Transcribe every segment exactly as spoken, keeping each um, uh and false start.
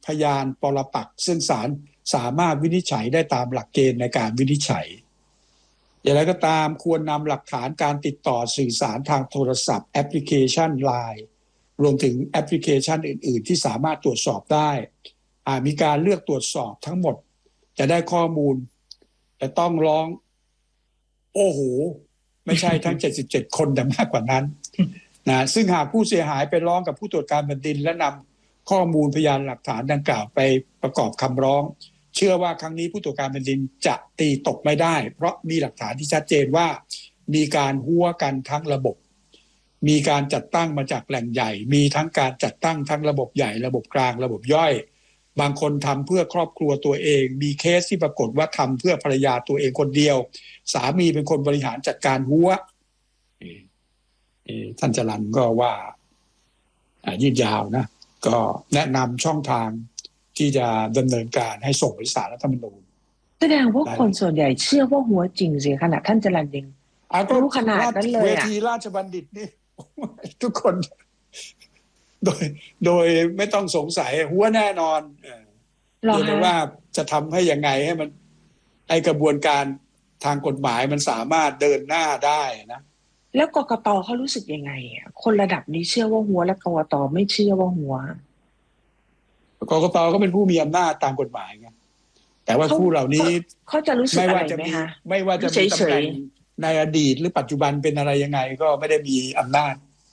พยานปรปักษ์ซึ่งศาลสามารถวินิจฉัยได้ตามหลักเกณฑ์ในการวินิจฉัยอย่างไรก็ตามควรนำหลักฐานการติดต่อสื่อสารทางโทรศัพท์แอปพลิเคชัน ไลน์ รวมถึงแอปพลิเคชันอื่นๆที่สามารถตรวจสอบได้หากมีการเลือกตรวจสอบทั้งหมดจะได้ข้อมูลจะต้องร้องโอ้โหไม่ใช่ทั้งเจ็ดสิบเจ็ดคนแต่มากกว่านั้นนะซึ่งหากผู้เสียหายไปร้องกับผู้ตรวจการแผ่นดินและนำข้อมูลพยานหลักฐานดังกล่าวไปประกอบคำร้องเชื่อว่าครั้งนี้ผู้ตรวจการแผ่นดินจะตีตกไม่ได้เพราะมีหลักฐานที่ชัดเจนว่ามีการหัวกันทั้งระบบมีการจัดตั้งมาจากแหล่งใหญ่มีทั้งการจัดตั้งทั้งระบบใหญ่ระบบกลางระบบย่อยบางคนทำเพื่อครอบครัวตัวเองมีเคสที่ปรากฏว่าทำเพื่อภรรยาตัวเองคนเดียวสามีเป็นคนบริหารจัดการหัวท่านจรัญก็ว่ายืดยาวนะก็แนะนำช่องทางที่จะดำเนินการให้ส่งไปศาลรัฐธรรมนูญแสดงว่าคนส่วนใหญ่เชื่อว่าหัวจริงสิขนาดท่านจรัญยังรู้ขนาดนั้นเลยอะเวทีราชบัณฑิตนี่ทุกคนโดยโดยไม่ต้องสงสัยหัวแน่นอนเรียกว่าจะทำให้ยังไงให้มันไอกระบวนการทางกฎหมายมันสามารถเดินหน้าได้นะแล้วกกตเขารู้สึกยังไงอ่ะคนระดับนี้เชื่อว่าหัวและกกตไม่เชื่อว่าหัวกกตก็เป็นผู้มีอำนาจตามกฎหมายไงแต่ว่าผู้เหล่านี้เขาจะรู้สึกอะไรไหมคะไม่ว่าจะมีตำแหน่งในอดีตหรือปัจจุบันเป็นอะไรยังไงก็ไม่ได้มีอำนาจ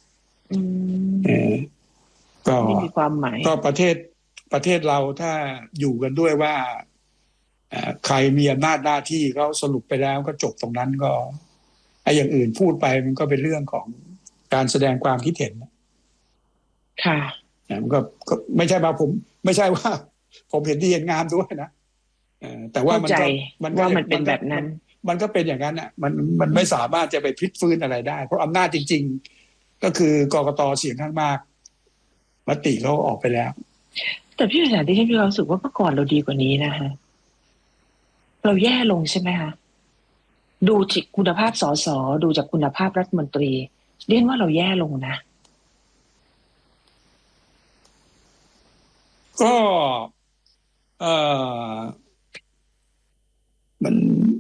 ก็ไม่มีความหมายก็ประเทศประเทศเราถ้าอยู่กันด้วยว่าใครมีอำนาจหน้าที่เขาสรุปไปแล้วก็จบตรงนั้นก็ไอ้อย่างอื่นพูดไปมันก็เป็นเรื่องของการแสดงความคิดเห็นค่ะมันก็ไม่ใช่ว่าผมไม่ใช่ว่าผมเห็นดีเห็นงามด้วยนะแต่ว่ามันก็มันว่ามันเป็นแบบนั้นมันก็เป็นอย่างนั้นอ่ะมันมันไม่สามารถจะไปพลิกฟื้นอะไรได้เพราะอำนาจจริงๆก็คือกกต.เสียงข้างมากมติเขาออกไปแล้วแต่พี่อาจารย์ที่ฉันมีความรู้สึกว่าเมื่อก่อนเราดีกว่านี้นะฮะเราแย่ลงใช่ไหมคะดูจากคุณภาพสสดูจากคุณภาพรัฐมนตรีเรียกว่าเราแย่ลงนะก็เออมัน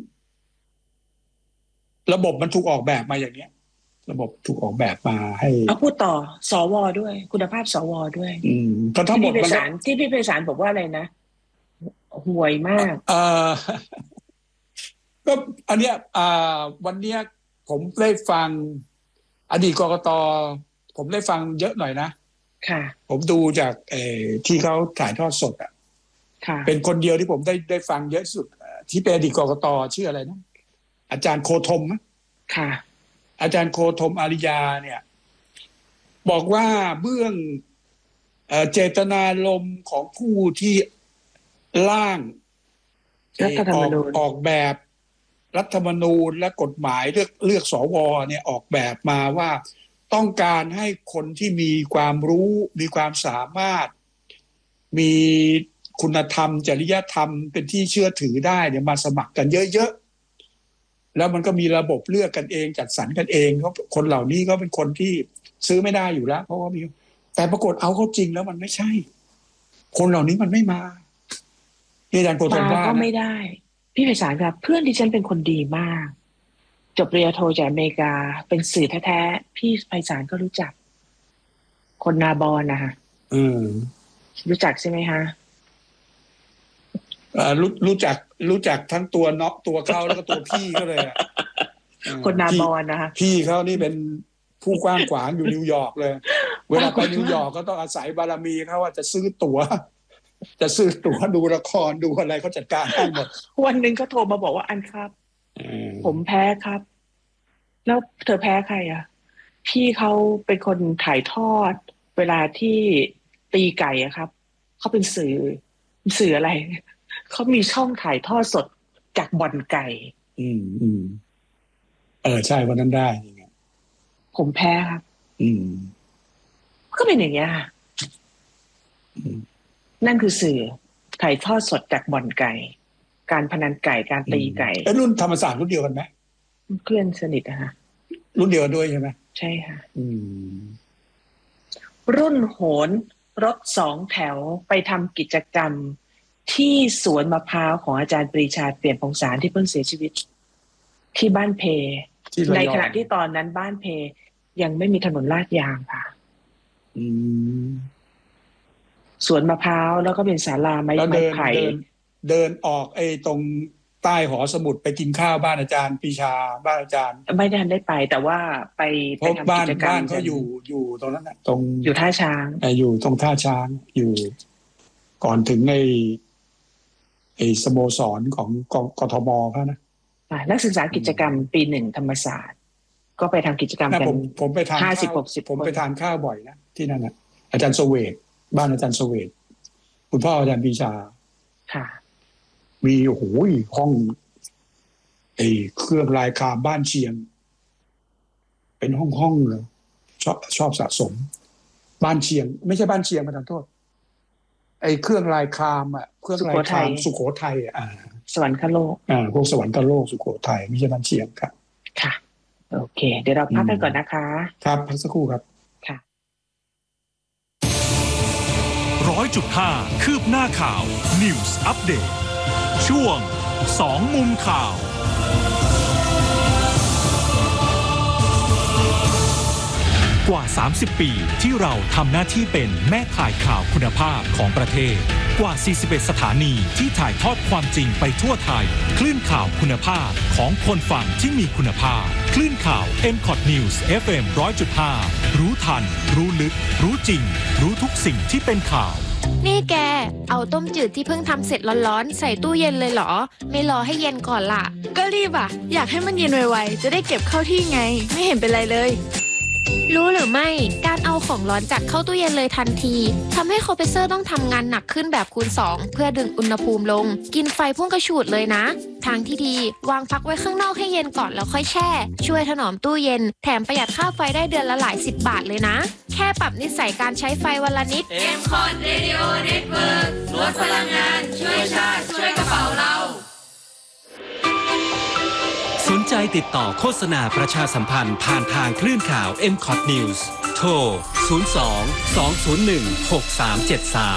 ระบบมันถูกออกแบบมาอย่างเนี้ยระบบถูกออกแบบมาให้เอาพูดต่อสวด้วยคุณภาพสวด้วยอืมทั้งหมดมันที่พี่ไพศาลบอกว่าอะไรนะห่วยมากเออก็อันเนี้ยอ่าวันเนี้ยผมได้ฟังอดีตกกต.ผมได้ฟังเยอะหน่อยนะค่ะผมดูจากเอ่อที่เขาถ่ายทอดสดอ่ะค่ะเป็นคนเดียวที่ผมได้ได้ฟังเยอะสุดที่เป็นอดีตกกต.ชื่ออะไรนะอาจารย์โคธมนะค่ะอาจารย์โคธมอาริยาเนี่ยบอกว่าเบื้องเอ่อเจตนารมณ์ของผู้ที่ร่างรัฐธรรมนูญออกแบบรัฐธรรมนูญและกฎหมายเลือกเลือกสวเนี่ยออกแบบมาว่าต้องการให้คนที่มีความรู้มีความสามารถมีคุณธรรมจริยธรรมเป็นที่เชื่อถือได้เนี่ยมาสมัครกันเยอะๆแล้วมันก็มีระบบเลือกกันเองจัดสรรกันเองเพราะคนเหล่านี้ก็เป็นคนที่ซื้อไม่ได้อยู่แล้วเพราะว่ามีแต่ปรากฏเอาเข้าจริงแล้วมันไม่ใช่คนเหล่านี้มันไม่มาที่อาจารย์โกศลว่าก็ไม่ได้พี่ไพศาลครับเพื่อนดิฉันเป็นคนดีมากจบปริญญาโทจากอเมริกาเป็นสื่อแท้ๆพี่ไพศาลก็รู้จักคนนาบอนนะคะอืมรู้จักใช่ไหมคะอ่ารู้รู้จักรู้จักทั้งตัวเนาะตัวเขาแล้วก็ตัวพี่เขาเลยอ่ะคนนาบอนนะคะพี่เขานี่เป็นผู้กว้างขวางอยู่นิวยอร์กเลยเวลาไปนิวยอร์กก็ต้องอาศัยบารมีเขาว่าจะซื้อตั๋วจะซื้อตั๋วดูละครดูอะไรเขาจัดการให้หมดวันหนึ่งเขาโทรมาบอกว่าอันครับผมแพ้ครับแล้วเธอแพ้ใครอ่ะพี่เขาเป็นคนถ่ายทอดเวลาที่ตีไก่อะครับเขาเป็นสื่อสื่ออะไรเขามีช่องถ่ายทอดสดจากบ่อนไก่อืมอืมเออใช่วันนั้นได้ยังไงผมแพ้ครับอืมก็เป็นอย่างเงี้ยค่ะนั่นคือสื่อถ่ายทอดสดจากบ่อนไก่การพนันไก่การตีไก่ไอ้รุ่นธรรมศาสตร์รุ่นเดียวกันไหมเพื่อนสนิทอะค่ะรุ่นเดียวกันด้วยใช่ไหมใช่ค่ะอืมรุ่นโหนรถสองแถวไปทำกิจกรรมที่สวนมะพร้าวของอาจารย์ปรีชาเปี่ยมพงษารที่เพิ่งเสียชีวิตที่บ้านเพในขณะที่ตอนนั้นบ้านเพยังไม่มีถนนลาดยางค่ะสวนมะพร้าวแล้วก็เป็นศาลาไม้ไม้ไผ่เดินออกไอ้ตรงใต้หอสมุดไปกินข้าวบ้านอาจารย์ปรีชาบ้านอาจารย์ไม่ได้ได้ไปแต่ว่าไปไปทำกิจกรรมบ้านเขาอยู่อยู่ตรงนั้นนะตรงอยู่ท่าช้างอยู่ตรงท่าช้างอยู่ก่อนถึงไอ้ไอ้สโมสรของกทมเขานะนักศึกษากิจกรรมปีหนึ่งธรรมศาสตร์ก็ไปทำกิจกรรมกันผมผมไปทานข้าวผมไปทานข้าวบ่อยนะที่นั่นนะอาจารย์สเวทบ้านอาจารย์สเวทคุณพ่ออาจารย์ปรีชาค่ะมีโอ้โหห้องไอ้เครื่องลายคามบ้านเชียงเป็นห้องห้องเลยชอบชอบสะสมบ้านเชียงไม่ใช่บ้านเชียงมาทานโทษไอ้เครื่องลายคามอ่ะเครื่องลายคามสุโขทัยอ่าสวรรคโลกอ่าพวกสวรรคโลกสุโขทัยไม่ใช่บ้านเชียงครับค่ะโอเคเดี๋ยวเราพักกันก่อนนะคะครับพักสักครู่ครับค่ะร้อยจุดห้าคืบหน้าข่าว News Update ช่วงสองมุมข่าวกว่าสามสิบปีที่เราทำหน้าที่เป็นแม่ข่ายข่าวคุณภาพของประเทศกว่าสี่สิบเอ็ดสถานีที่ถ่ายทอดความจริงไปทั่วไทยคลื่นข่าวคุณภาพของคนฟังที่มีคุณภาพคลื่นข่าว เอ็ม คอท News เอฟ เอ็ม หนึ่งร้อยจุดห้า รู้ทันรู้ลึกรู้จริงรู้ทุกสิ่งที่เป็นข่าวนี่แกเอาต้มจืดที่เพิ่งทำเสร็จร้อนๆใส่ตู้เย็นเลยเหรอไม่รอให้เย็นก่อนล่ะก็รีบอ่ะอยากให้มันเย็นไวๆจะได้เก็บเข้าที่ไงไม่เห็นเป็นไรเลยรู้หรือไม่การเอาของร้อนจัดเข้าตู้เย็นเลยทันทีทำให้คอมเพรสเซอร์ต้องทำงานหนักขึ้นแบบคูณสองเพื่อดึงอุณหภูมิลงกินไฟพุ่งกระฉูดเลยนะทางที่ดีวางพักไว้ข้างนอกให้เย็นก่อนแล้วค่อยแช่ช่วยถนอมตู้เย็นแถมประหยัดค่าไฟได้เดือนละหลายสิบบาทเลยนะแค่ปรับนิสัยการใช้ไฟวันละนิดเอ็ม คอท Radio Network ลดพลังงานช่วยชาติช่วยกระเป๋าเราสนใจติดต่อโฆษณาประชาสัมพันธ์ผ่านทางคลื่นข่าว เอ็ม คอท News โทร ศูนย์ สอง สอง ศูนย์ หนึ่ง หก สาม เจ็ด สาม